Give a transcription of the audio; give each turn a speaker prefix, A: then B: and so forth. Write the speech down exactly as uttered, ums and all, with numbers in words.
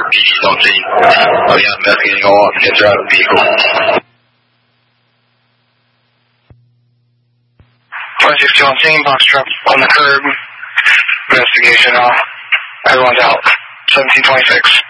A: B D don't see. Oh yeah, investigating all officers out of the vehicle.
B: five six two on scene, box truck on the curb. Investigation, uh, everyone's out. seventeen twenty-six.